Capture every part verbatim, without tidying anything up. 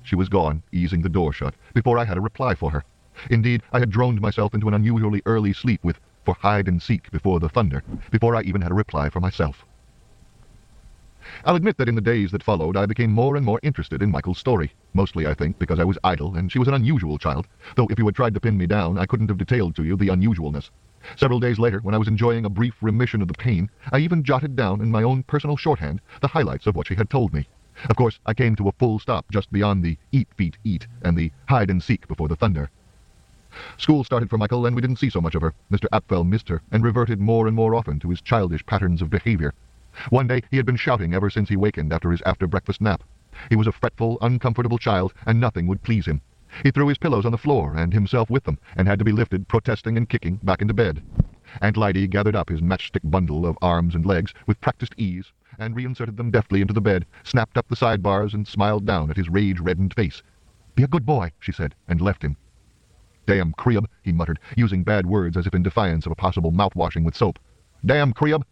She was gone, easing the door shut, before I had a reply for her. Indeed, I had droned myself into an unusually early sleep with "For hide and seek before the thunder," before I even had a reply for myself. I'll admit that in the days that followed I became more and more interested in Michael's story, mostly, I think, because I was idle and she was an unusual child, though if you had tried to pin me down I couldn't have detailed to you the unusualness. Several days later, when I was enjoying a brief remission of the pain, I even jotted down in my own personal shorthand the highlights of what she had told me. Of course, I came to a full stop just beyond the "eat, feet, eat" and the "hide and seek before the thunder." School started for Michael, and we didn't see so much of her. Mister Apfel missed her, and reverted more and more often to his childish patterns of behavior. One day he had been shouting ever since he wakened after his after-breakfast nap. He was a fretful, uncomfortable child, and nothing would please him. He threw his pillows on the floor, and himself with them, and had to be lifted, protesting and kicking, back into bed. Aunt Lydy gathered up his matchstick bundle of arms and legs with practiced ease, and reinserted them deftly into the bed, snapped up the sidebars, and smiled down at his rage-reddened face. "Be a good boy," she said, and left him. "Damn crib," he muttered, using bad words as if in defiance of a possible mouth-washing with soap. "Damn crib."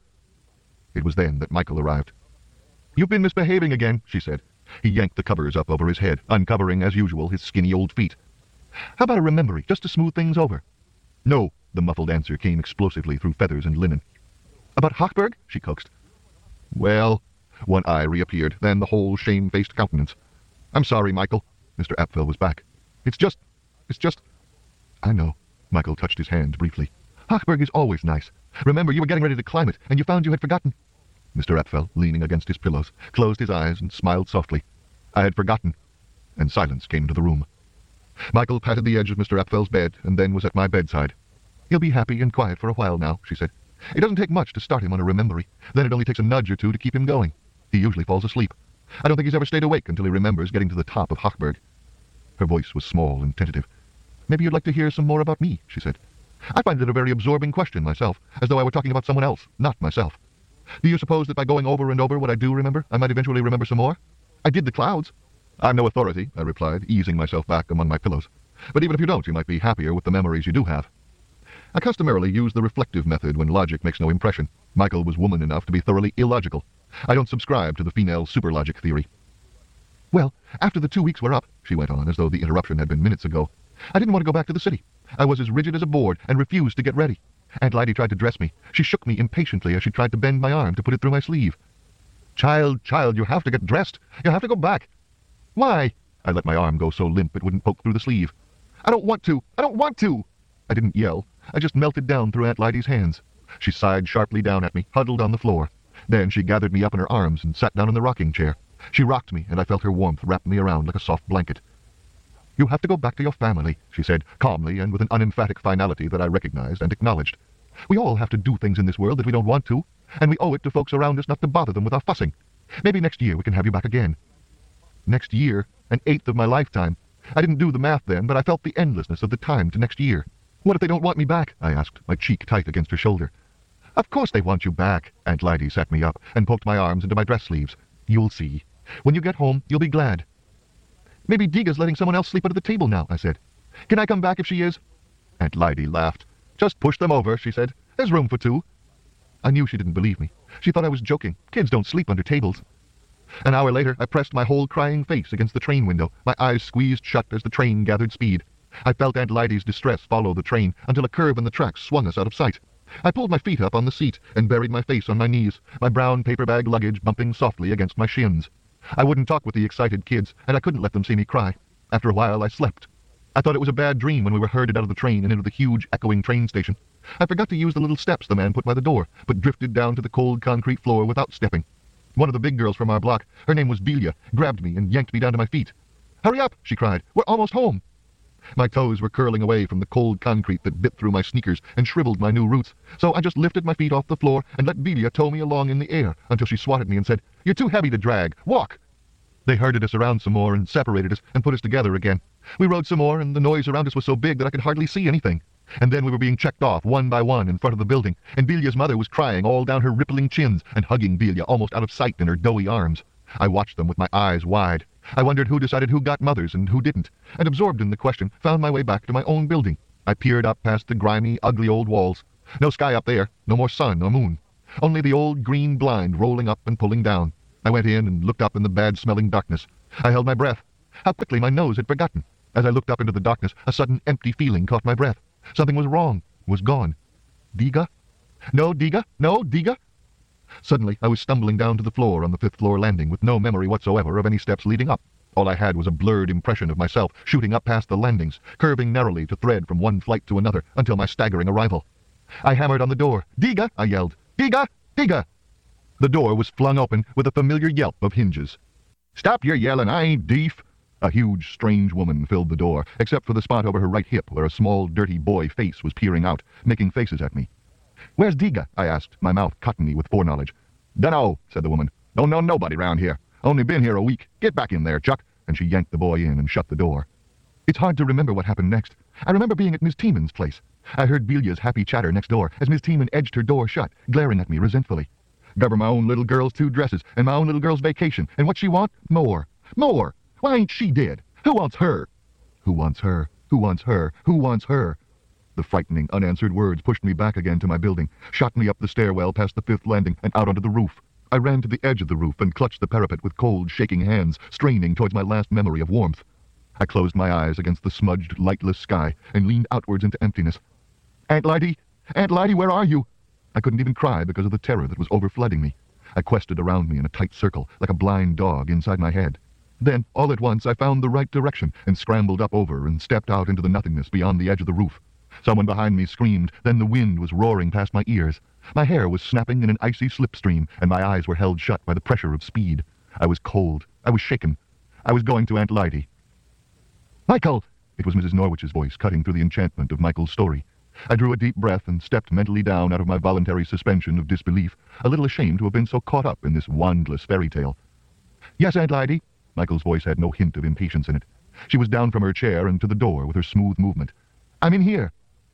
It was then that Michael arrived. "You've been misbehaving again," she said. He yanked the covers up over his head, uncovering, as usual, his skinny old feet. "How about a remembery, just to smooth things over?" "No," the muffled answer came explosively through feathers and linen. "About Hochberg?" she coaxed. "Well," one eye reappeared, then the whole shame-faced countenance. "I'm sorry, Michael." Mister Apfel was back. "It's just... it's just... "I know." Michael touched his hand briefly. "Hochberg is always nice. Remember, you were getting ready to climb it, and you found you had forgotten." Mister Apfel, leaning against his pillows, closed his eyes and smiled softly. "I had forgotten." And silence came into the room. Michael patted the edge of Mister Apfel's bed, and then was at my bedside. "He'll be happy and quiet for a while now," she said. "It doesn't take much to start him on a remembery. Then it only takes a nudge or two to keep him going. He usually falls asleep. I don't think he's ever stayed awake until he remembers getting to the top of Hochberg." Her voice was small and tentative. "Maybe you'd like to hear some more about me," she said. "I find it a very absorbing question myself, as though I were talking about someone else, not myself. Do you suppose that by going over and over what I do remember, I might eventually remember some more? I did the clouds." "I'm no authority," I replied, easing myself back among my pillows. "But even if you don't, you might be happier with the memories you do have." I customarily use the reflective method when logic makes no impression. Michael was woman enough to be thoroughly illogical. I don't subscribe to the female superlogic theory. "Well, after the two weeks were up," she went on, as though the interruption had been minutes ago, "I didn't want to go back to the city. I was as rigid as a board and refused to get ready. Aunt Lydy tried to dress me. She shook me impatiently as she tried to bend my arm to put it through my sleeve. "Child, child, you have to get dressed. You have to go back." "Why?" I let my arm go so limp it wouldn't poke through the sleeve. "I don't want to. I don't want to." I didn't yell. I just melted down through Aunt Lydy's hands. She sighed sharply down at me, huddled on the floor. Then she gathered me up in her arms and sat down in the rocking chair. She rocked me, and I felt her warmth wrap me around like a soft blanket. "You have to go back to your family," she said, calmly and with an unemphatic finality that I recognized and acknowledged. "We all have to do things in this world that we don't want to, and we owe it to folks around us not to bother them with our fussing. Maybe next year we can have you back again." Next year? An eighth of my lifetime. I didn't do the math then, but I felt the endlessness of the time to next year. "What if they don't want me back?" I asked, my cheek tight against her shoulder. "Of course they want you back." Aunt Lydy sat me up and poked my arms into my dress sleeves. "You'll see. When you get home, you'll be glad." "Maybe Deega's letting someone else sleep under the table now," I said. "Can I come back if she is?" Aunt Lydy laughed. "Just push them over," she said. "There's room for two." I knew she didn't believe me. She thought I was joking. Kids don't sleep under tables. An hour later, I pressed my whole crying face against the train window, my eyes squeezed shut as the train gathered speed. I felt Aunt Lydy's distress follow the train until a curve in the tracks swung us out of sight. I pulled my feet up on the seat and buried my face on my knees, my brown paper bag luggage bumping softly against my shins. I wouldn't talk with the excited kids, and I couldn't let them see me cry. After a while, I slept. I thought it was a bad dream when we were herded out of the train and into the huge, echoing train station. I forgot to use the little steps the man put by the door, but drifted down to the cold concrete floor without stepping. One of the big girls from our block, her name was Belia, grabbed me and yanked me down to my feet. "Hurry up," she cried. "We're almost home." My toes were curling away from the cold concrete that bit through my sneakers and shriveled my new roots, so I just lifted my feet off the floor and let Belia tow me along in the air until she swatted me and said, "You're too heavy to drag. Walk." They herded us around some more and separated us and put us together again. We rode some more, and the noise around us was so big that I could hardly see anything. And then we were being checked off one by one in front of the building, and Belia's mother was crying all down her rippling chins and hugging Belia almost out of sight in her doughy arms. I watched them with my eyes wide. I wondered who decided who got mothers and who didn't, and absorbed in the question, found my way back to my own building. I peered up past the grimy, ugly old walls. No sky up there, no more sun or moon. Only the old green blind rolling up and pulling down. I went in and looked up in the bad-smelling darkness. I held my breath. How quickly my nose had forgotten. As I looked up into the darkness, a sudden empty feeling caught my breath. Something was wrong, was gone. Diga? No, Diga? No, Diga? Suddenly, I was stumbling down to the floor on the fifth floor landing with no memory whatsoever of any steps leading up. All I had was a blurred impression of myself shooting up past the landings, curving narrowly to thread from one flight to another until my staggering arrival. I hammered on the door. Diga! I yelled. Diga! Diga! The door was flung open with a familiar yelp of hinges. Stop your yelling, I ain't deef. A huge, strange woman filled the door, except for the spot over her right hip where a small, dirty boy face was peering out, making faces at me. Where's Diga? I asked, my mouth cottony with foreknowledge. Dunno, said the woman. Don't know nobody round here. Only been here a week. Get back in there, Chuck. And she yanked the boy in and shut the door. It's hard to remember what happened next. I remember being at Miss Teeman's place. I heard Bilia's happy chatter next door as Miss Teeman edged her door shut, glaring at me resentfully. Govern my own little girl's two dresses and my own little girl's vacation, and what she want? More. More. Why ain't she dead? Who wants her? Who wants her? Who wants her? Who wants her? The frightening, unanswered words pushed me back again to my building, shot me up the stairwell past the fifth landing and out onto the roof. I ran to the edge of the roof and clutched the parapet with cold, shaking hands, straining towards my last memory of warmth. I closed my eyes against the smudged, lightless sky and leaned outwards into emptiness. Aunt Lydy! Aunt Lydy, where are you? I couldn't even cry because of the terror that was overflooding me. I quested around me in a tight circle, like a blind dog inside my head. Then, all at once, I found the right direction and scrambled up over and stepped out into the nothingness beyond the edge of the roof. Someone behind me screamed, then the wind was roaring past my ears. My hair was snapping in an icy slipstream, and my eyes were held shut by the pressure of speed. I was cold. I was shaken. I was going to Aunt Lydy. Michael! It was Missus Norwich's voice, cutting through the enchantment of Michael's story. I drew a deep breath and stepped mentally down out of my voluntary suspension of disbelief, a little ashamed to have been so caught up in this wandless fairy tale. Yes, Aunt Lydy. Michael's voice had no hint of impatience in it. She was down from her chair and to the door with her smooth movement. I'm in here.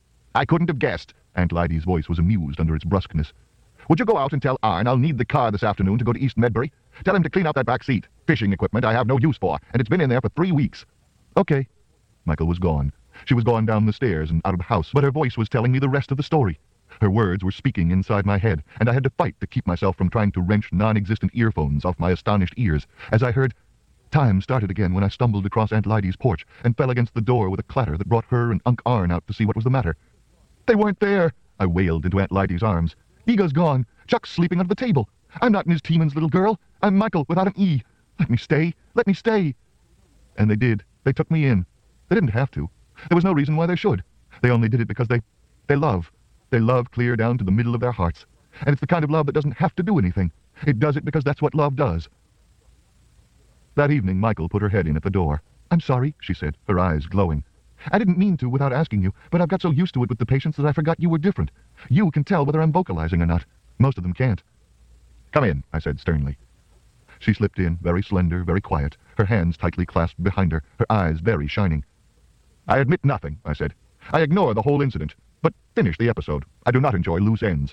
I couldn't have guessed. Aunt Lydy's voice was amused under its brusqueness. Would you go out and tell Arn I'll need the car this afternoon to go to East Medbury? Tell him to clean out that back seat. Fishing equipment I have no use for, and it's been in there for three weeks. Okay. Michael was gone. She was gone down the stairs and out of the house, but her voice was telling me the rest of the story. Her words were speaking inside my head, and I had to fight to keep myself from trying to wrench non-existent earphones off my astonished ears, as I heard... Time started again when I stumbled across Aunt Lydy's porch and fell against the door with a clatter that brought her and Unc Arn out to see what was the matter. They weren't there, I wailed into Aunt Lydy's arms. Diga's gone. Chuck's sleeping under the table. I'm not Miss Teeman's little girl. I'm Michael without an E. Let me stay. Let me stay. And they did. They took me in. They didn't have to. There was no reason why they should. They only did it because they... they love. They love clear down to the middle of their hearts. And it's the kind of love that doesn't have to do anything. It does it because that's what love does. That evening, Michael put her head in at the door. I'm sorry, she said, her eyes glowing. I didn't mean to without asking you, but I've got so used to it with the patients that I forgot you were different. You can tell whether I'm vocalizing or not. Most of them can't. Come in, I said sternly. She slipped in, very slender, very quiet, her hands tightly clasped behind her, her eyes very shining. I admit nothing, I said. I ignore the whole incident, but finish the episode. I do not enjoy loose ends.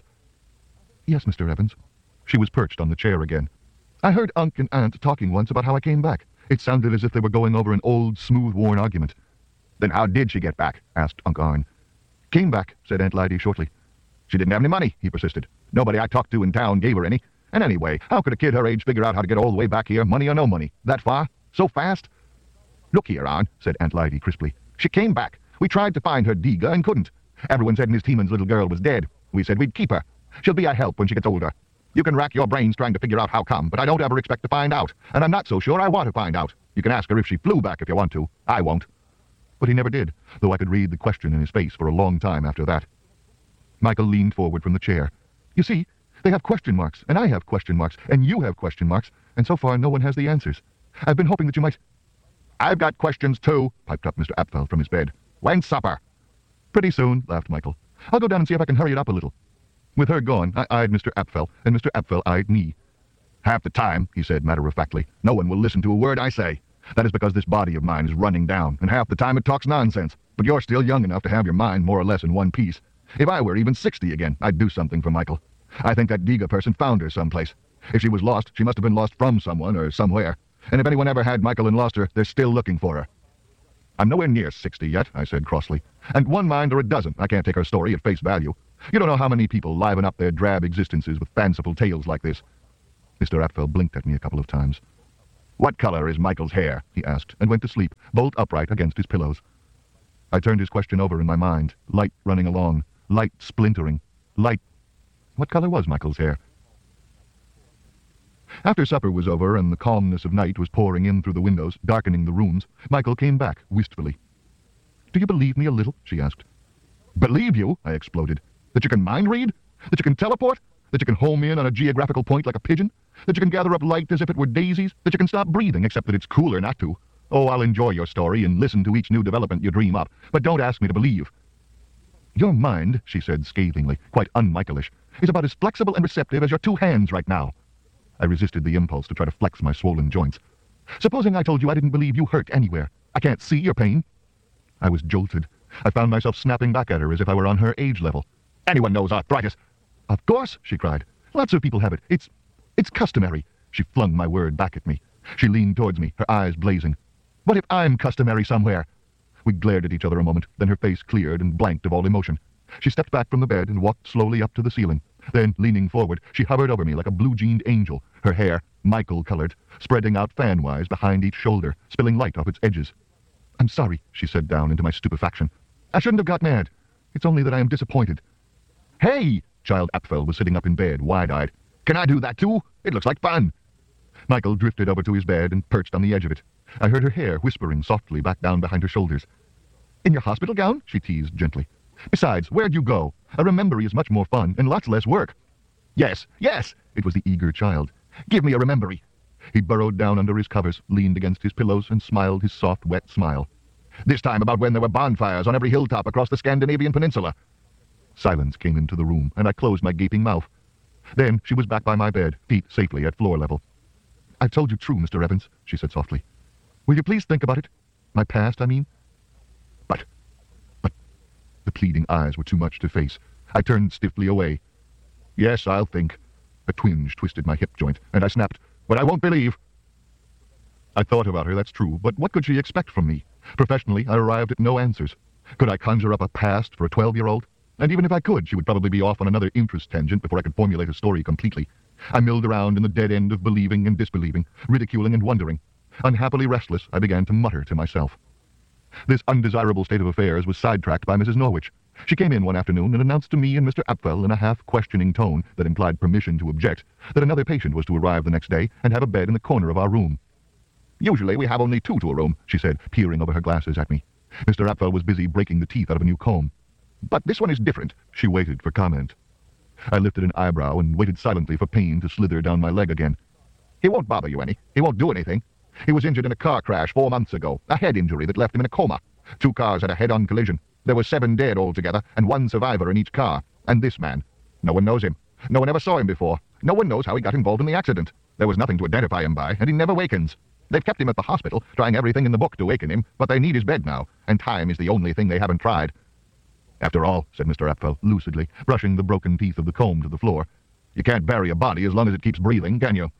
Yes, Mister Evans. She was perched on the chair again. I heard Unc and Aunt talking once about how I came back. It sounded as if they were going over an old, smooth-worn argument. Then how did she get back? Asked Unc Arn. Came back, said Aunt Lydy shortly. She didn't have any money, he persisted. Nobody I talked to in town gave her any. And anyway, how could a kid her age figure out how to get all the way back here, money or no money? That far? So fast? Look here, Arn, said Aunt Lydy crisply. She came back. We tried to find her Diga and couldn't. Everyone said Miss Teeman's little girl was dead. We said we'd keep her. She'll be a help when she gets older. You can rack your brains trying to figure out how come, but I don't ever expect to find out. And I'm not so sure I want to find out. You can ask her if she flew back if you want to. I won't. But he never did, though I could read the question in his face for a long time after that. Michael leaned forward from the chair. You see, they have question marks, and I have question marks, and you have question marks, and so far no one has the answers. I've been hoping that you might... I've got questions too, piped up Mister Apfel from his bed. When's supper? Pretty soon, laughed Michael. I'll go down and see if I can hurry it up a little. With her gone, I eyed Mister Apfel, and Mister Apfel eyed me. Half the time, he said matter-of-factly, no one will listen to a word I say. That is because this body of mine is running down, and half the time it talks nonsense. But you're still young enough to have your mind more or less in one piece. If I were even sixty again, I'd do something for Michael. I think that Diga person found her someplace. If she was lost, she must have been lost from someone or somewhere. And if anyone ever had Michael and lost her, they're still looking for her. I'm nowhere near sixty yet, I said crossly. And one mind or a dozen, I can't take her story at face value. You don't know how many people liven up their drab existences with fanciful tales like this. Mister Apfel blinked at me a couple of times. "What color is Michael's hair?" he asked, and went to sleep, bolt upright against his pillows. I turned his question over in my mind, light running along, light splintering, light... What color was Michael's hair? After supper was over and the calmness of night was pouring in through the windows, darkening the rooms, Michael came back, wistfully. "Do you believe me a little?" she asked. "Believe you?" I exploded. "That you can mind read? That you can teleport? That you can home in on a geographical point like a pigeon? That you can gather up light as if it were daisies? That you can stop breathing, except that it's cooler not to? Oh, I'll enjoy your story and listen to each new development you dream up, but don't ask me to believe." "Your mind," she said scathingly, quite un-Michaelish, "is about as flexible and receptive as your two hands right now." I resisted the impulse to try to flex my swollen joints. "Supposing I told you I didn't believe you hurt anywhere. I can't see your pain." I was jolted. I found myself snapping back at her as if I were on her age level. "Anyone knows arthritis." "Of course," she cried. "Lots of people have it. It's... it's customary." She flung my word back at me. She leaned towards me, her eyes blazing. "What if I'm customary somewhere?" We glared at each other a moment, then her face cleared and blanked of all emotion. She stepped back from the bed and walked slowly up to the ceiling. Then, leaning forward, she hovered over me like a blue-jeaned angel, her hair, Michael-colored, spreading out fan-wise behind each shoulder, spilling light off its edges. "I'm sorry," she said down into my stupefaction. "I shouldn't have got mad. It's only that I am disappointed." "Hey!" Child Apfel was sitting up in bed, wide-eyed. "Can I do that too? It looks like fun." Michael drifted over to his bed and perched on the edge of it. I heard her hair whispering softly back down behind her shoulders. "In your hospital gown?" she teased gently. "Besides, where'd you go? A remembery is much more fun and lots less work." "Yes, yes!" It was the eager child. "Give me a remembery." He burrowed down under his covers, leaned against his pillows, and smiled his soft, wet smile. "This time about when there were bonfires on every hilltop across the Scandinavian peninsula." Silence came into the room, and I closed my gaping mouth. Then she was back by my bed, feet safely at floor level. "I've told you true, Mister Evans," she said softly. "Will you please think about it? My past, I mean." But... but... The pleading eyes were too much to face. I turned stiffly away. "Yes, I'll think." A twinge twisted my hip joint, and I snapped, "But I won't believe." I thought about her, that's true, but what could she expect from me? Professionally, I arrived at no answers. Could I conjure up a past for a twelve-year-old? And even if I could, she would probably be off on another interest tangent before I could formulate a story completely. I milled around in the dead end of believing and disbelieving, ridiculing and wondering. Unhappily restless, I began to mutter to myself. This undesirable state of affairs was sidetracked by Missus Norwich. She came in one afternoon and announced to me and Mister Apfel in a half-questioning tone that implied permission to object that another patient was to arrive the next day and have a bed in the corner of our room. "Usually we have only two to a room," she said, peering over her glasses at me. Mister Apfel was busy breaking the teeth out of a new comb. "But this one is different." She waited for comment. I lifted an eyebrow and waited silently for pain to slither down my leg again. "He won't bother you any. He won't do anything. He was injured in a car crash four months ago, a head injury that left him in a coma. Two cars had a head-on collision. There were seven dead altogether, and one survivor in each car. And this man. No one knows him. No one ever saw him before. No one knows how he got involved in the accident. There was nothing to identify him by, and he never wakens. They've kept him at the hospital, trying everything in the book to waken him, but they need his bed now, and time is the only thing they haven't tried." "After all," said Mister Apfel lucidly, brushing the broken teeth of the comb to the floor, "you can't bury a body as long as it keeps breathing, can you?"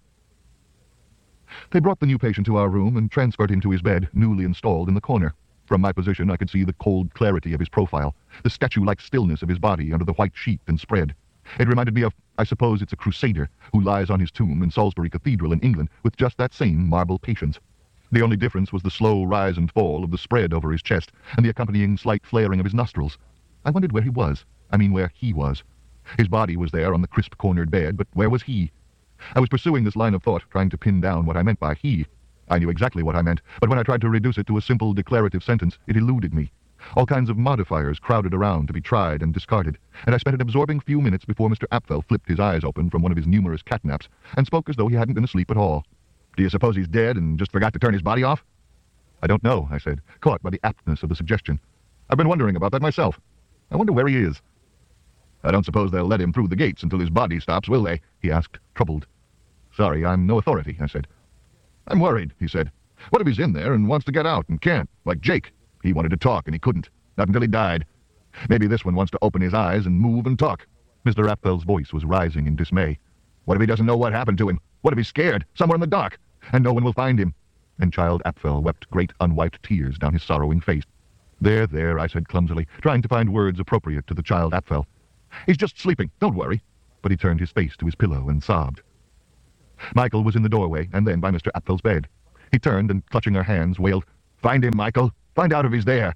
They brought the new patient to our room and transferred him to his bed, newly installed in the corner. From my position, I could see the cold clarity of his profile, the statue-like stillness of his body under the white sheet and spread. It reminded me of, I suppose it's a crusader, who lies on his tomb in Salisbury Cathedral in England with just that same marble patience. The only difference was the slow rise and fall of the spread over his chest and the accompanying slight flaring of his nostrils. I wondered where he was. I mean, where he was. His body was there on the crisp-cornered bed, but where was he? I was pursuing this line of thought, trying to pin down what I meant by he. I knew exactly what I meant, but when I tried to reduce it to a simple declarative sentence, it eluded me. All kinds of modifiers crowded around to be tried and discarded, and I spent an absorbing few minutes before Mister Apfel flipped his eyes open from one of his numerous catnaps and spoke as though he hadn't been asleep at all. "Do you suppose he's dead and just forgot to turn his body off?" "I don't know," I said, caught by the aptness of the suggestion. "I've been wondering about that myself. I wonder where he is." "I don't suppose they'll let him through the gates until his body stops, will they?" he asked, troubled. "Sorry, I'm no authority," I said. "I'm worried," he said. "What if he's in there and wants to get out and can't, like Jake? He wanted to talk and he couldn't, not until he died. Maybe this one wants to open his eyes and move and talk." Mister Apfel's voice was rising in dismay. "What if he doesn't know what happened to him? What if he's scared, somewhere in the dark, and no one will find him?" And Child Apfel wept great unwiped tears down his sorrowing face. "There, there," I said clumsily, trying to find words appropriate to the Child Apfel. "He's just sleeping, don't worry." But he turned his face to his pillow and sobbed. Michael was in the doorway, and then by Mister Apfel's bed. He turned and, clutching her hands, wailed, "Find him, Michael! Find out if he's there!"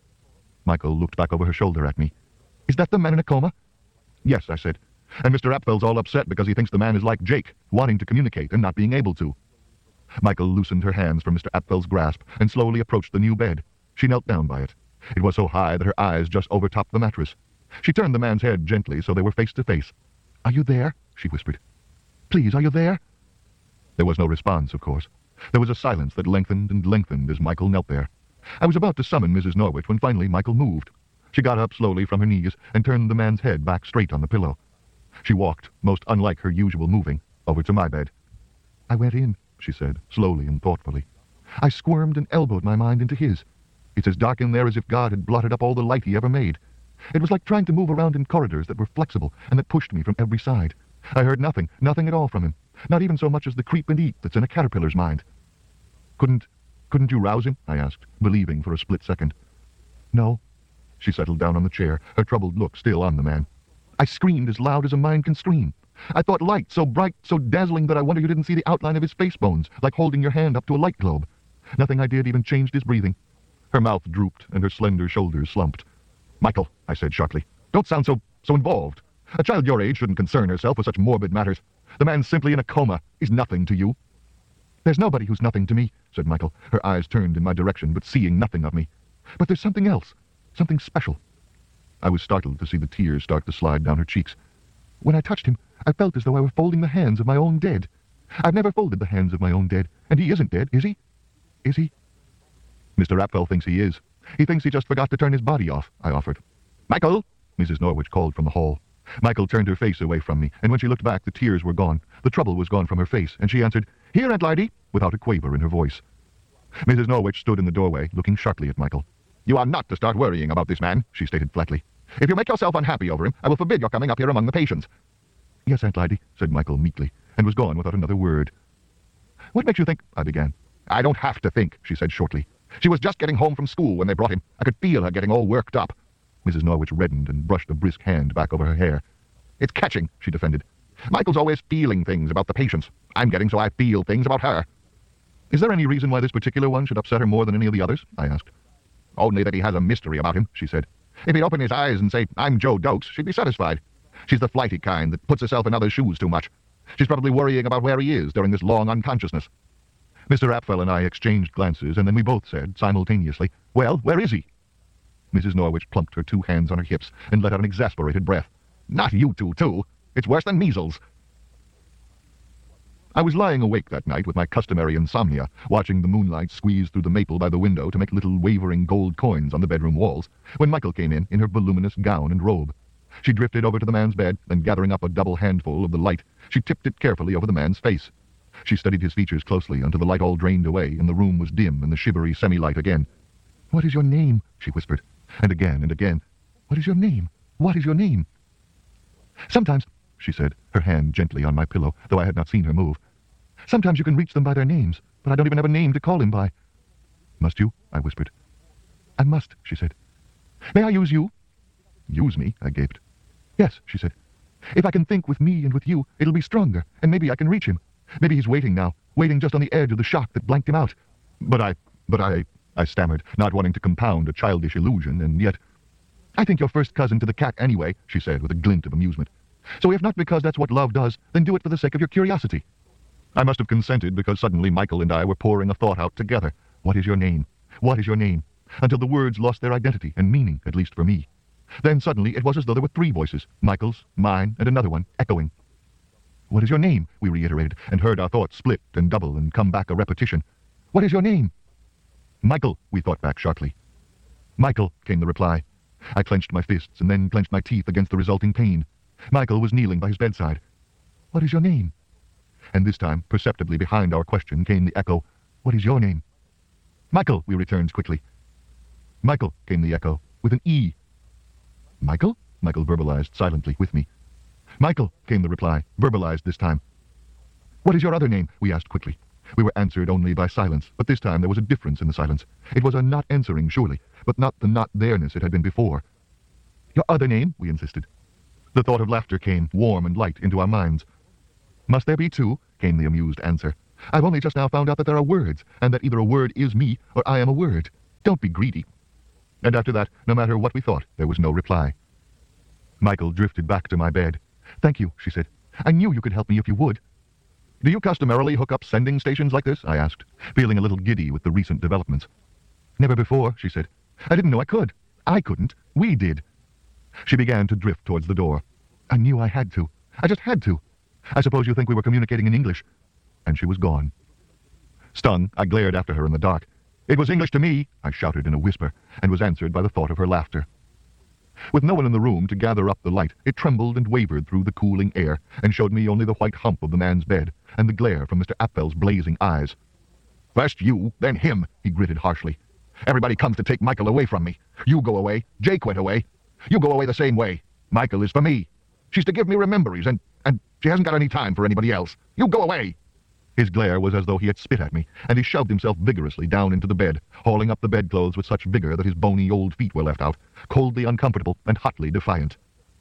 Michael looked back over her shoulder at me. "Is that the man in a coma?" "Yes," I said. "And Mister Apfel's all upset because he thinks the man is like Jake, wanting to communicate and not being able to." Michael loosened her hands from Mister Apfel's grasp and slowly approached the new bed. She knelt down by it. It was so high that her eyes just overtopped the mattress. She turned the man's head gently so they were face to face. "Are you there?" she whispered. "Please, are you there?" There was no response, of course. There was a silence that lengthened and lengthened as Michael knelt there. I was about to summon Missus Norwich when finally Michael moved. She got up slowly from her knees and turned the man's head back straight on the pillow. She walked, most unlike her usual moving, over to my bed. "I went in," she said, slowly and thoughtfully. "I squirmed and elbowed my mind into his. It's as dark in there as if God had blotted up all the light he ever made. It was like trying to move around in corridors that were flexible and that pushed me from every side. I heard nothing, nothing at all from him, not even so much as the creep and eat that's in a caterpillar's mind." Couldn't, couldn't you rouse him?" I asked, believing for a split second. "No." She settled down on the chair, her troubled look still on the man. "I screamed as loud as a mind can scream. I thought light so bright, so dazzling that I wonder you didn't see the outline of his face bones, like holding your hand up to a light globe. Nothing I did even changed his breathing." Her mouth drooped and her slender shoulders slumped. "Michael," I said sharply, "don't sound so, so involved. A child your age shouldn't concern herself with such morbid matters. The man's simply in a coma. He's nothing to you." "There's nobody who's nothing to me," said Michael, her eyes turned in my direction, but seeing nothing of me. "But there's something else, something special." I was startled to see the tears start to slide down her cheeks. "When I touched him, I felt as though I were folding the hands of my own dead. I've never folded the hands of my own dead, and he isn't dead, is he? Is he?" "Mister Apfel thinks he is. He thinks he just forgot to turn his body off," I offered. "Michael!" Missus Norwich called from the hall. Michael turned her face away from me, and when she looked back, the tears were gone. The trouble was gone from her face, and she answered, "Here, Aunt Lydie," without a quaver in her voice. Missus Norwich stood in the doorway, looking sharply at Michael. "You are not to start worrying about this man," she stated flatly. "If you make yourself unhappy over him, I will forbid your coming up here among the patients." "Yes, Aunt Lydie," said Michael meekly, and was gone without another word. "What makes you think—" I began. "I don't have to think," she said shortly. "She was just getting home from school when they brought him. I could feel her getting all worked up." Missus Norwich reddened and brushed a brisk hand back over her hair. "It's catching," she defended. "Michael's always feeling things about the patients. I'm getting so I feel things about her." "Is there any reason why this particular one should upset her more than any of the others?" I asked. "Only that he has a mystery about him," she said. "If he'd open his eyes and say, 'I'm Joe Dokes,' she'd be satisfied. She's the flighty kind that puts herself in others' shoes too much. She's probably worrying about where he is during this long unconsciousness." Mister Apfel and I exchanged glances, and then we both said, simultaneously, "Well, where is he?" Missus Norwich plumped her two hands on her hips and let out an exasperated breath. "Not you two, too. It's worse than measles." I was lying awake that night with my customary insomnia, watching the moonlight squeeze through the maple by the window to make little wavering gold coins on the bedroom walls, when Michael came in in her voluminous gown and robe. She drifted over to the man's bed, and gathering up a double handful of the light, she tipped it carefully over the man's face. She studied his features closely until the light all drained away and the room was dim in the shivery semi-light again. "What is your name?" she whispered, and again and again. "What is your name? What is your name?" "Sometimes," she said, her hand gently on my pillow, though I had not seen her move. "Sometimes you can reach them by their names, but I don't even have a name to call him by." "Must you?" I whispered. "I must," she said. "May I use you?" "Use me?" I gaped. "Yes," she said. "If I can think with me and with you, it'll be stronger, and maybe I can reach him. Maybe he's waiting now, waiting just on the edge of the shock that blanked him out." But I, but I, I stammered, not wanting to compound a childish illusion, and yet... "I think you're first cousin to the cat anyway," she said with a glint of amusement. "So if not because that's what love does, then do it for the sake of your curiosity." I must have consented because suddenly Michael and I were pouring a thought out together. "What is your name? What is your name?" Until the words lost their identity and meaning, at least for me. Then suddenly it was as though there were three voices, Michael's, mine, and another one, echoing. "What is your name?" we reiterated, and heard our thoughts split and double and come back a repetition. "What is your name?" "Michael," we thought back sharply. "Michael," came the reply. I clenched my fists and then clenched my teeth against the resulting pain. Michael was kneeling by his bedside. "What is your name?" And this time, perceptibly behind our question, came the echo, "What is your name?" "Michael," we returned quickly. "Michael," came the echo, with an E. "Michael?" Michael verbalized silently with me. "Michael," came the reply, verbalized this time. "What is your other name?" we asked quickly. We were answered only by silence, but this time there was a difference in the silence. It was a not answering, surely, but not the not there-ness it had been before. "Your other name?" we insisted. The thought of laughter came, warm and light, into our minds. "Must there be two?" came the amused answer. I've only just now found out that there are words, and that either a word is me, or I am a word. Don't be greedy." And after that, no matter what we thought, there was no reply. Michael drifted back to my bed. "Thank you," she said. "I knew you could help me if you would." "Do you customarily hook up sending stations like this?" I asked, feeling a little giddy with the recent developments. "Never before," she said. "I didn't know I could. I couldn't. We did." She began to drift towards the door. "I knew I had to. I just had to. I suppose you think we were communicating in English." And she was gone. Stung, I glared after her in the dark. "It was English to me," I shouted in a whisper, and was answered by the thought of her laughter. With no one in the room to gather up the light, it trembled and wavered through the cooling air, and showed me only the white hump of the man's bed, and the glare from Mister Apfel's blazing eyes. "First you, then him," he gritted harshly. "Everybody comes to take Michael away from me. You go away. Jake went away. You go away the same way. Michael is for me. She's to give me rememberies, and, and she hasn't got any time for anybody else. You go away." His glare was as though he had spit at me, and he shoved himself vigorously down into the bed, hauling up the bedclothes with such vigor that his bony old feet were left out, coldly uncomfortable and hotly defiant.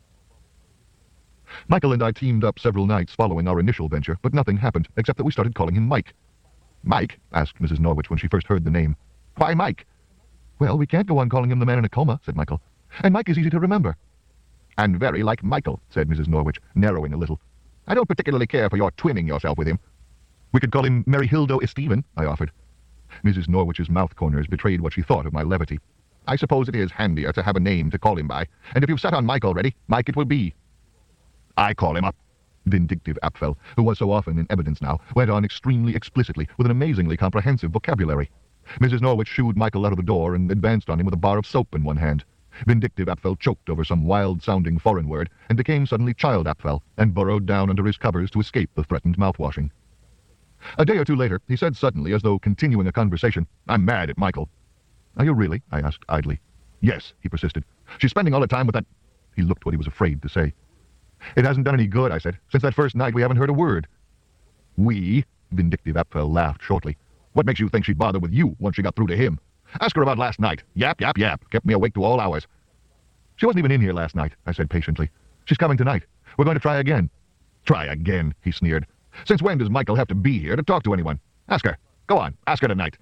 Michael and I teamed up several nights following our initial venture, but nothing happened, except that we started calling him Mike. "Mike?" asked Missus Norwich when she first heard the name. "Why Mike?" "Well, we can't go on calling him the man in a coma," said Michael. "And Mike is easy to remember." "And very like Michael," said Missus Norwich, narrowing a little. "I don't particularly care for your twinning yourself with him." "We could call him Maryhildo Esteven," I offered. Missus Norwich's mouth corners betrayed what she thought of my levity. "I suppose it is handier to have a name to call him by, and if you've sat on Mike already, Mike it will be." "I call him up." Vindictive Apfel, who was so often in evidence now, went on extremely explicitly with an amazingly comprehensive vocabulary. Missus Norwich shooed Michael out of the door and advanced on him with a bar of soap in one hand. Vindictive Apfel choked over some wild-sounding foreign word and became suddenly Child Apfel and burrowed down under his covers to escape the threatened mouthwashing. A day or two later, he said suddenly, as though continuing a conversation, "I'm mad at Michael." "Are you really?" I asked idly. "Yes," he persisted. "She's spending all the time with that—" He looked what he was afraid to say. "It hasn't done any good," I said. "Since that first night, we haven't heard a word." "We?" Vindictive Apfel laughed shortly. "What makes you think she'd bother with you once she got through to him? Ask her about last night. Yap, yap, yap. Kept me awake to all hours." "She wasn't even in here last night," I said patiently. "She's coming tonight. We're going to try again." "Try again," he sneered. "Since when does Michael have to be here to talk to anyone? Ask her. Go on, ask her tonight."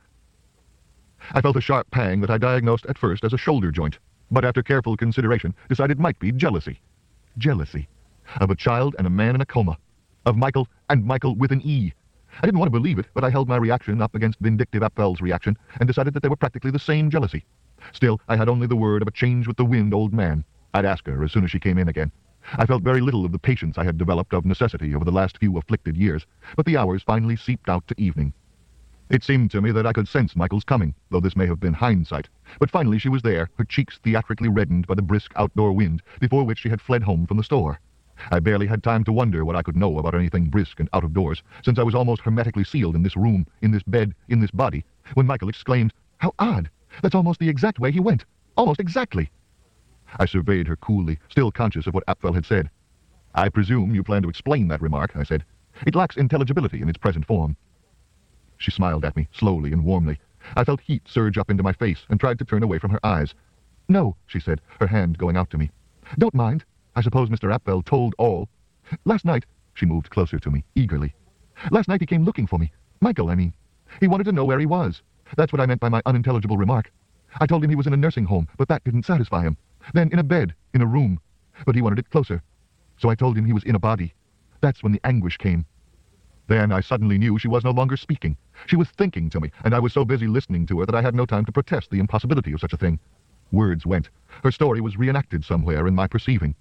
I felt a sharp pang that I diagnosed at first as a shoulder joint, but after careful consideration decided might be jealousy. Jealousy. Of a child and a man in a coma. Of Michael, and Michael with an E. I didn't want to believe it, but I held my reaction up against Vindictive Apfel's reaction and decided that they were practically the same jealousy. Still, I had only the word of a change-with-the-wind old man. I'd ask her as soon as she came in again. I felt very little of the patience I had developed of necessity over the last few afflicted years, but the hours finally seeped out to evening. It seemed to me that I could sense Michael's coming, though this may have been hindsight. But finally she was there, her cheeks theatrically reddened by the brisk outdoor wind, before which she had fled home from the store. I barely had time to wonder what I could know about anything brisk and out of doors, since I was almost hermetically sealed in this room, in this bed, in this body, when Michael exclaimed, "How odd! That's almost the exact way he went. Almost exactly." I surveyed her coolly, still conscious of what Apfel had said. "I presume you plan to explain that remark," I said. "It lacks intelligibility in its present form." She smiled at me, slowly and warmly. I felt heat surge up into my face and tried to turn away from her eyes. "No," she said, her hand going out to me. "Don't mind. I suppose Mister Apfel told all. Last night," she moved closer to me, eagerly. "Last night he came looking for me. Michael, I mean. He wanted to know where he was. That's what I meant by my unintelligible remark. I told him he was in a nursing home, but that didn't satisfy him. Then in a bed, in a room. But he wanted it closer. So I told him he was in a body. That's when the anguish came. Then I suddenly knew she was no longer speaking. She was thinking to me, and I was so busy listening to her that I had no time to protest the impossibility of such a thing. Words went. Her story was reenacted somewhere in my perceiving.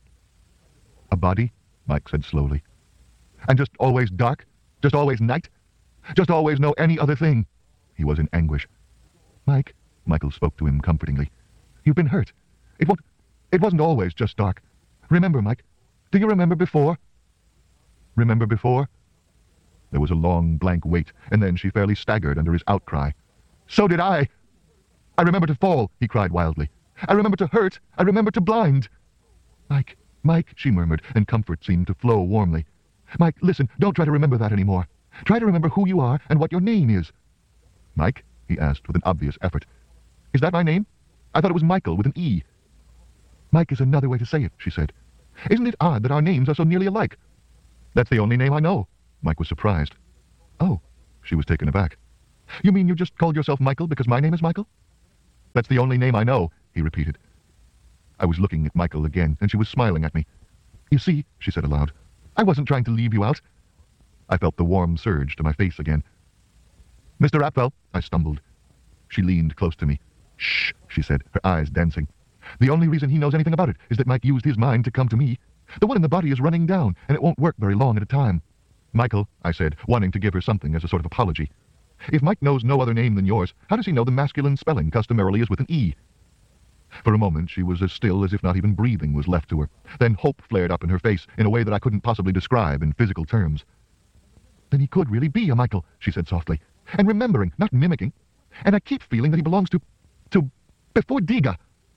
"A body?" Mike said slowly. "And just always dark? Just always night? Just always no any other thing?" He was in anguish. "Mike," Michael spoke to him comfortingly, "you've been hurt. It won't... It wasn't always just dark. Remember, Mike? Do you remember before?" "Remember before?" There was a long, blank wait, and then she fairly staggered under his outcry. "So did I! I remember to fall," he cried wildly. "I remember to hurt. I remember to blind." "Mike, Mike," she murmured, and comfort seemed to flow warmly. "Mike, listen, don't try to remember that anymore. Try to remember who you are and what your name is." "Mike?" he asked with an obvious effort. "Is that my name? I thought it was Michael with an E." "Mike is another way to say it," she said. "Isn't it odd that our names are so nearly alike?" "That's the only name I know." Mike was surprised. "Oh," She was taken aback. You mean you just called yourself Michael because my name is Michael? That's the only name I know, he repeated. I was looking at Michael again, and she was smiling at me. You see, she said aloud, I wasn't trying to leave you out. I felt the warm surge to my face again. Mister Apfel, I stumbled. She leaned close to me. Shh, she said, her eyes dancing. The only reason he knows anything about it is that Mike used his mind to come to me. The one in the body is running down, and it won't work very long at a time. Michael, I said, wanting to give her something as a sort of apology. If Mike knows no other name than yours, how does he know the masculine spelling customarily is with an E? For a moment she was as still as if not even breathing was left to her. Then hope flared up in her face in a way that I couldn't possibly describe in physical terms. Then he could really be a Michael, she said softly. And remembering, not mimicking. And I keep feeling that he belongs to... to... before Diga.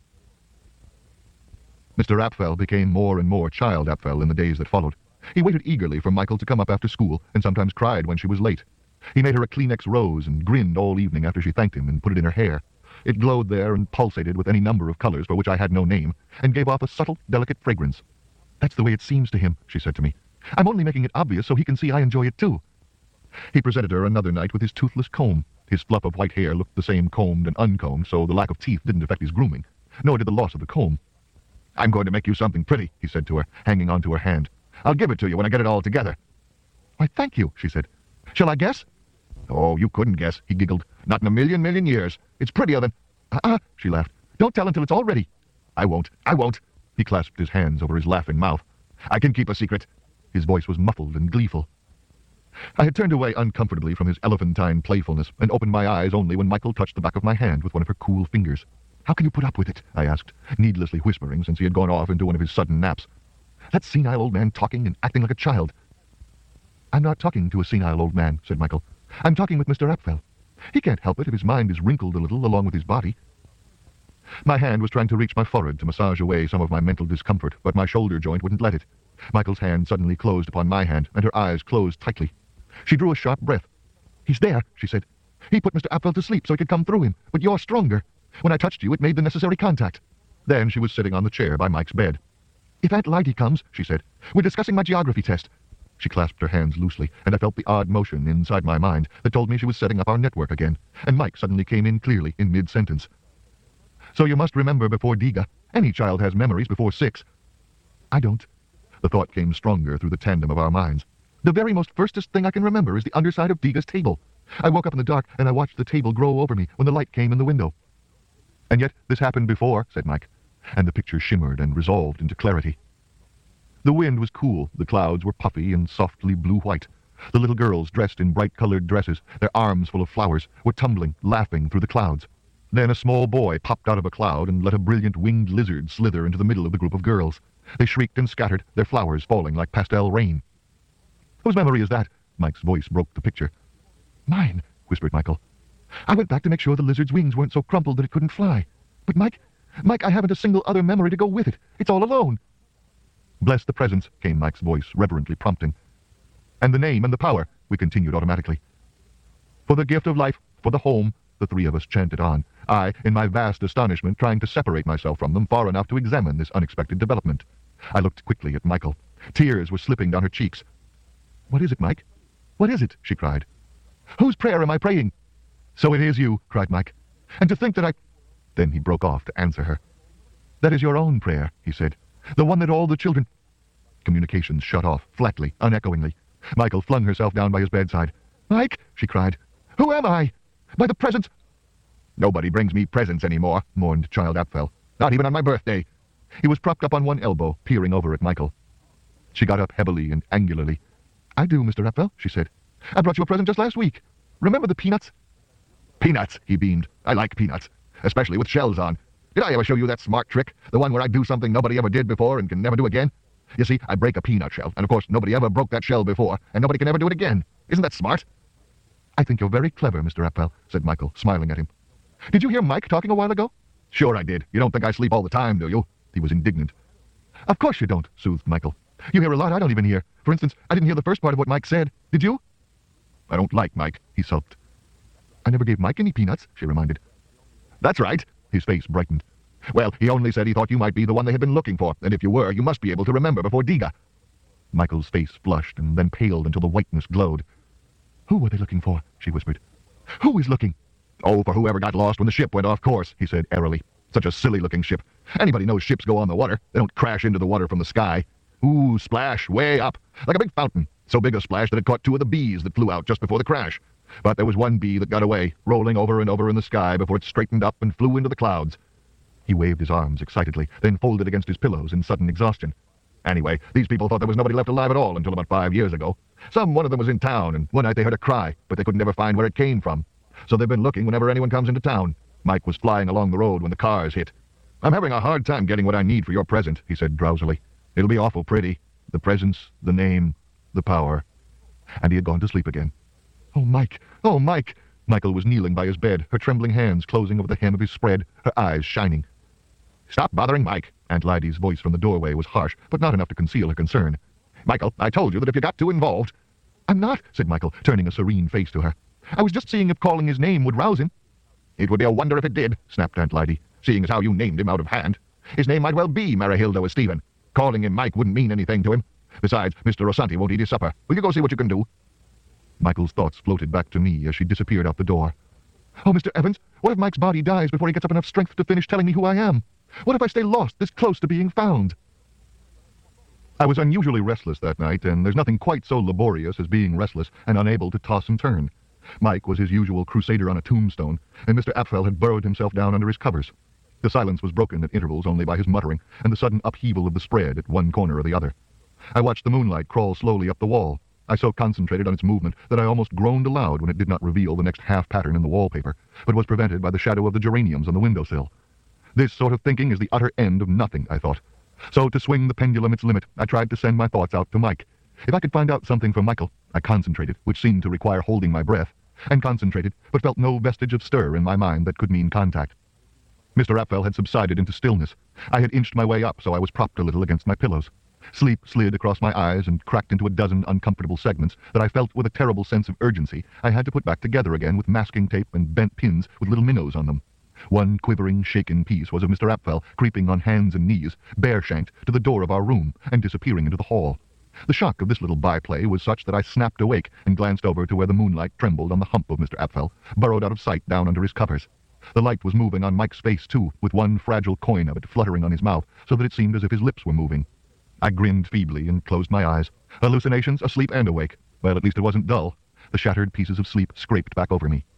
Mister Apfel became more and more Child Apfel in the days that followed. He waited eagerly for Michael to come up after school, and sometimes cried when she was late. He made her a Kleenex rose and grinned all evening after she thanked him and put it in her hair. It glowed there and pulsated with any number of colors for which I had no name, and gave off a subtle, delicate fragrance. That's the way it seems to him, she said to me. I'm only making it obvious so he can see I enjoy it too. He presented her another night with his toothless comb. His fluff of white hair looked the same combed and uncombed, so the lack of teeth didn't affect his grooming, nor did the loss of the comb. I'm going to make you something pretty, he said to her, hanging on to her hand. I'll give it to you when I get it all together. Why, thank you, she said. Shall I guess? Oh, you couldn't guess, he giggled. Not in a million, million years. It's prettier than... Ah, uh, she laughed. Don't tell until it's all ready. I won't. I won't. He clasped his hands over his laughing mouth. I can keep a secret. His voice was muffled and gleeful. I had turned away uncomfortably from his elephantine playfulness and opened my eyes only when Michael touched the back of my hand with one of her cool fingers. How can you put up with it? I asked, needlessly whispering since he had gone off into one of his sudden naps. That senile old man talking and acting like a child. I'm not talking to a senile old man, said Michael. I'm talking with Mister Apfel. He can't help it if his mind is wrinkled a little along with his body. My hand was trying to reach my forehead to massage away some of my mental discomfort, but my shoulder joint wouldn't let it. Michael's hand suddenly closed upon my hand, and her eyes closed tightly. She drew a sharp breath. He's there, she said. He put Mister Apfel to sleep so he could come through him, but you're stronger. When I touched you, it made the necessary contact. Then she was sitting on the chair by Mike's bed. If Aunt Lydy comes, she said, we're discussing my geography test. She clasped her hands loosely, and I felt the odd motion inside my mind that told me she was setting up our network again, and Mike suddenly came in clearly in mid-sentence. So you must remember before Diga. Any child has memories before six. I don't. The thought came stronger through the tandem of our minds. The very most firstest thing I can remember is the underside of Diga's table. I woke up in the dark, and I watched the table grow over me when the light came in the window. And yet this happened before, said Mike, and the picture shimmered and resolved into clarity. The wind was cool, the clouds were puffy and softly blue-white. The little girls, dressed in bright-colored dresses, their arms full of flowers, were tumbling, laughing through the clouds. Then a small boy popped out of a cloud and let a brilliant winged lizard slither into the middle of the group of girls. They shrieked and scattered, their flowers falling like pastel rain. Whose memory is that? Mike's voice broke the picture. Mine, whispered Michael. I went back to make sure the lizard's wings weren't so crumpled that it couldn't fly. But Mike, Mike, I haven't a single other memory to go with it. It's all alone. Bless the presence, came Mike's voice, reverently prompting. And the name and the power, we continued automatically. For the gift of life, for the home, the three of us chanted on, I, in my vast astonishment, trying to separate myself from them far enough to examine this unexpected development. I looked quickly at Michael. Tears were slipping down her cheeks. What is it, Mike? What is it? She cried. Whose prayer am I praying? So it is you, cried Mike. And to think that I... Then he broke off to answer her. That is your own prayer, he said. The one that all the children... Communications shut off, flatly, unechoingly. Michael flung herself down by his bedside. Mike, she cried. Who am I? By the presence... Nobody brings me presents anymore, mourned Child Apfel. Not even on my birthday. He was propped up on one elbow, peering over at Michael. She got up heavily and angularly. I do, Mister Apfel, she said. I brought you a present just last week. Remember the peanuts? Peanuts, he beamed. I like peanuts, especially with shells on. Did I ever show you that smart trick? The one where I do something nobody ever did before and can never do again? You see, I break a peanut shell, and of course nobody ever broke that shell before, and nobody can ever do it again. Isn't that smart? I think you're very clever, Mister Apfel, said Michael, smiling at him. Did you hear Mike talking a while ago? Sure I did. You don't think I sleep all the time, do you? He was indignant. Of course you don't, soothed Michael. You hear a lot I don't even hear. For instance, I didn't hear the first part of what Mike said. Did you? I don't like Mike, he sulked. I never gave Mike any peanuts, she reminded. That's right. His face brightened. Well, he only said he thought you might be the one they had been looking for, and if you were, you must be able to remember before Diga. Michael's face flushed and then paled until the whiteness glowed. Who were they looking for? She whispered. Who is looking? Oh, for whoever got lost when the ship went off course, he said airily. Such a silly-looking ship. Anybody knows ships go on the water. They don't crash into the water from the sky. Ooh, splash, way up, like a big fountain. So big a splash that it caught two of the bees that flew out just before the crash. But there was one bee that got away, rolling over and over in the sky before it straightened up and flew into the clouds. He waved his arms excitedly, then folded against his pillows in sudden exhaustion. Anyway, these people thought there was nobody left alive at all until about five years ago. Some one of them was in town, and one night they heard a cry, but they couldn't ever find where it came from. So they've been looking whenever anyone comes into town. Mike was flying along the road when the cars hit. I'm having a hard time getting what I need for your present, he said drowsily. It'll be awful pretty. The presence, the name, the power. And he had gone to sleep again. Oh, Mike! Oh, Mike! Michael was kneeling by his bed, her trembling hands closing over the hem of his spread, her eyes shining. Stop bothering Mike. Aunt Lyde's voice from the doorway was harsh, but not enough to conceal her concern. Michael, I told you that if you got too involved... I'm not, said Michael, turning a serene face to her. I was just seeing if calling his name would rouse him. It would be a wonder if it did, snapped Aunt Lyde, seeing as how you named him out of hand. His name might well be Marihilda with Stephen. Calling him Mike wouldn't mean anything to him. Besides, Mister Rosanti won't eat his supper. Will you go see what you can do? Michael's thoughts floated back to me as she disappeared out the door. Oh, Mister Evans, what if Mike's body dies before he gets up enough strength to finish telling me who I am? What if I stay lost this close to being found? I was unusually restless that night, and there's nothing quite so laborious as being restless and unable to toss and turn. Mike was his usual crusader on a tombstone, and Mister Apfel had burrowed himself down under his covers. The silence was broken at intervals only by his muttering and the sudden upheaval of the spread at one corner or the other. I watched the moonlight crawl slowly up the wall. I so concentrated on its movement that I almost groaned aloud when it did not reveal the next half pattern in the wallpaper, but was prevented by the shadow of the geraniums on the windowsill. This sort of thinking is the utter end of nothing, I thought. So, to swing the pendulum its limit, I tried to send my thoughts out to Mike. If I could find out something from Michael, I concentrated, which seemed to require holding my breath, and concentrated, but felt no vestige of stir in my mind that could mean contact. Mister Apfel had subsided into stillness. I had inched my way up, so I was propped a little against my pillows. Sleep slid across my eyes and cracked into a dozen uncomfortable segments that I felt with a terrible sense of urgency I had to put back together again with masking tape and bent pins with little minnows on them. One quivering, shaken piece was of Mister Apfel creeping on hands and knees, bare-shanked, to the door of our room and disappearing into the hall. The shock of this little byplay was such that I snapped awake and glanced over to where the moonlight trembled on the hump of Mister Apfel, burrowed out of sight down under his covers. The light was moving on Mike's face, too, with one fragile coin of it fluttering on his mouth, so that it seemed as if his lips were moving. I grinned feebly and closed my eyes. Hallucinations, asleep and awake. Well, at least it wasn't dull. The shattered pieces of sleep scraped back over me.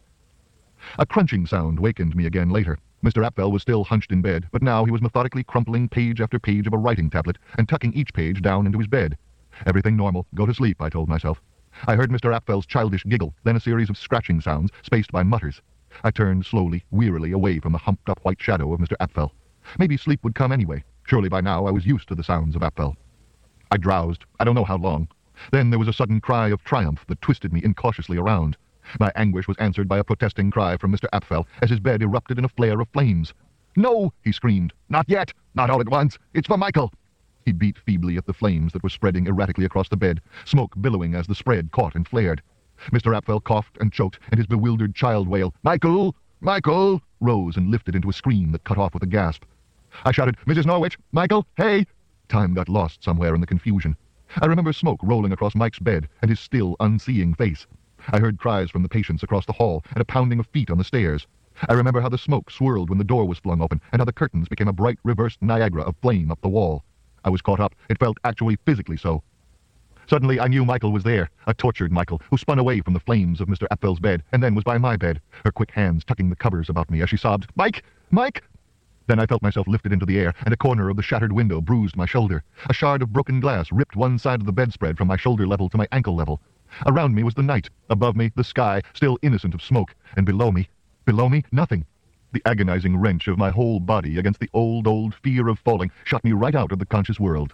A crunching sound wakened me again later. Mister Apfel was still hunched in bed, but now he was methodically crumpling page after page of a writing tablet and tucking each page down into his bed. Everything normal. Go to sleep, I told myself. I heard Mister Apfel's childish giggle, then a series of scratching sounds, spaced by mutters. I turned slowly, wearily away from the humped-up white shadow of Mister Apfel. Maybe sleep would come anyway. Surely by now I was used to the sounds of Apfel. I drowsed. I don't know how long. Then there was a sudden cry of triumph that twisted me incautiously around. My anguish was answered by a protesting cry from Mister Apfel as his bed erupted in a flare of flames. "No!" he screamed. "Not yet! Not all at once! It's for Michael!" He beat feebly at the flames that were spreading erratically across the bed, smoke billowing as the spread caught and flared. Mister Apfel coughed and choked, and his bewildered child wail, "Michael! Michael!" rose and lifted into a scream that cut off with a gasp. I shouted, "Missus Norwich! Michael! Hey!" Time got lost somewhere in the confusion. I remember smoke rolling across Mike's bed and his still, unseeing face. I heard cries from the patients across the hall and a pounding of feet on the stairs. I remember how the smoke swirled when the door was flung open and how the curtains became a bright reversed Niagara of flame up the wall. I was caught up. It felt actually physically so. Suddenly I knew Michael was there, a tortured Michael, who spun away from the flames of Mister Apfel's bed and then was by my bed, her quick hands tucking the covers about me as she sobbed, "Mike! Mike!" Then I felt myself lifted into the air, and a corner of the shattered window bruised my shoulder. A shard of broken glass ripped one side of the bedspread from my shoulder level to my ankle level. Around me was the night. Above me, the sky, still innocent of smoke. And below me, below me, nothing. The agonizing wrench of my whole body against the old, old fear of falling shot me right out of the conscious world.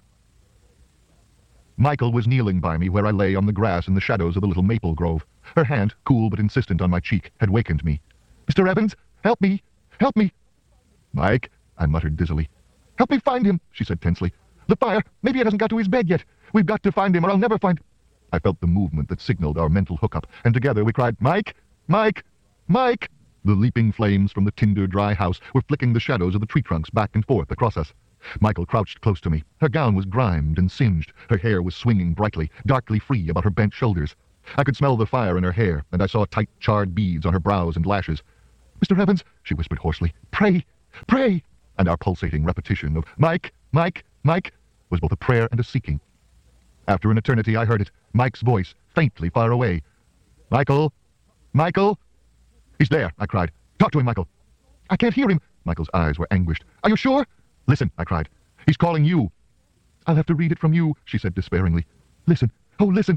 Michael was kneeling by me where I lay on the grass in the shadows of the little maple grove. Her hand, cool but insistent on my cheek, had wakened me. "Mister Evans, help me! Help me!" "Mike," I muttered dizzily. "Help me find him," she said tensely. "The fire! Maybe it hasn't got to his bed yet. We've got to find him or I'll never find—" I felt the movement that signaled our mental hookup, and together we cried, "Mike! Mike! Mike!" The leaping flames from the tinder dry house were flicking the shadows of the tree trunks back and forth across us. Michael crouched close to me. Her gown was grimed and singed. Her hair was swinging brightly, darkly free about her bent shoulders. I could smell the fire in her hair, and I saw tight charred beads on her brows and lashes. "Mister Evans," she whispered hoarsely, "pray, pray!" And our pulsating repetition of "Mike, Mike, Mike," was both a prayer and a seeking. After an eternity I heard it, Mike's voice, faintly far away. "Michael! Michael!" "He's there," I cried. "Talk to him, Michael." "I can't hear him." Michael's eyes were anguished. "Are you sure?" "Listen," I cried. "He's calling you." "I'll have to read it from you," she said despairingly. "Listen. Oh, listen."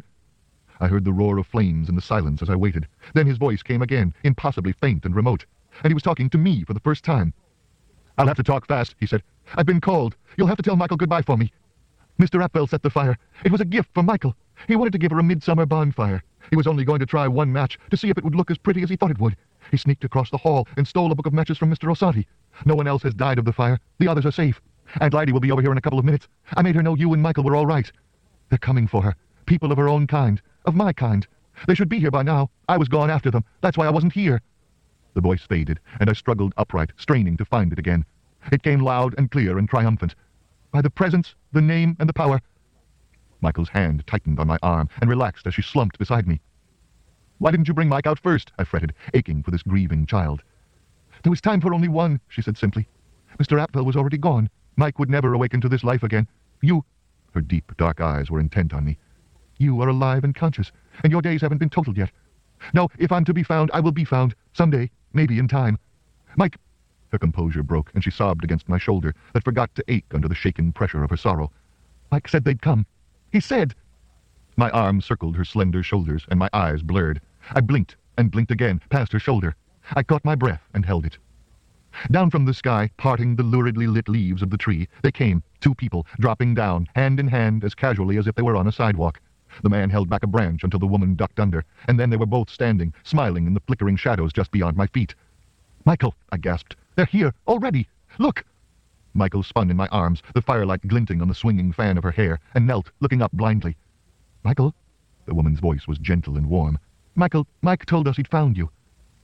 I heard the roar of flames in the silence as I waited. Then his voice came again, impossibly faint and remote. And he was talking to me for the first time. "I'll have to talk fast," he said. "I've been called. You'll have to tell Michael goodbye for me. Mister Apfel set the fire. It was a gift from Michael. He wanted to give her a midsummer bonfire. He was only going to try one match to see if it would look as pretty as he thought it would. He sneaked across the hall and stole a book of matches from Mister Rosati. No one else has died of the fire. The others are safe. Aunt Lydia will be over here in a couple of minutes. I made her know you and Michael were all right. They're coming for her. People of her own kind. Of my kind. They should be here by now. I was gone after them. That's why I wasn't here." The voice faded, and I struggled upright, straining to find it again. It came loud and clear and triumphant. "By the presence, the name, and the power." Michael's hand tightened on my arm and relaxed as she slumped beside me. "Why didn't you bring Mike out first?" I fretted, aching for this grieving child. "There was time for only one," she said simply. "Mister Apfel was already gone. Mike would never awaken to this life again. You—" Her deep, dark eyes were intent on me. "You are alive and conscious, and your days haven't been totaled yet. No, if I'm to be found, I will be found. Someday, maybe in time. Mike—" Her composure broke, and she sobbed against my shoulder that forgot to ache under the shaken pressure of her sorrow. "Mike said they'd come. He said—" My arm circled her slender shoulders, and my eyes blurred. I blinked, and blinked again, past her shoulder. I caught my breath and held it. Down from the sky, parting the luridly lit leaves of the tree, they came, two people, dropping down, hand in hand, as casually as if they were on a sidewalk. The man held back a branch until the woman ducked under, and then they were both standing, smiling in the flickering shadows just beyond my feet. "Michael," I gasped. "They're here, already! Look!" Michael spun in my arms, the firelight glinting on the swinging fan of her hair, and knelt, looking up blindly. "Michael?" The woman's voice was gentle and warm. "Michael, Mike told us he'd found you."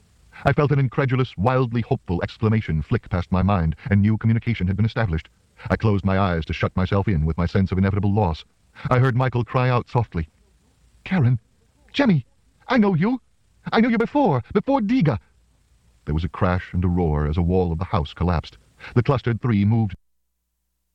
I felt an incredulous, wildly hopeful exclamation flick past my mind, and new communication had been established. I closed my eyes to shut myself in with my sense of inevitable loss. I heard Michael cry out softly. "Karen! Jemmy! I know you! I knew you before, before Diga!" There was a crash and a roar as a wall of the house collapsed. The clustered three moved